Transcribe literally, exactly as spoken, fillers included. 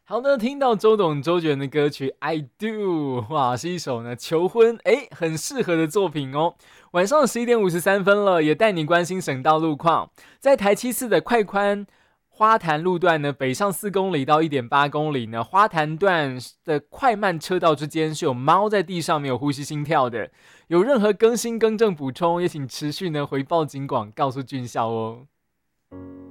好的，听到周董周杰伦的歌曲《I Do》，哇，是一首呢求婚，哎，很适合的作品哦。晚上十一点五十三分了，也带你关心省道路况。在台七四的快宽花坛路段呢，北上四公里到一点八公里呢，花坛段的快慢车道之间是有猫在地上没有呼吸心跳的。有任何更新更正补充，也请持续呢回报警广，告诉俊孝哦。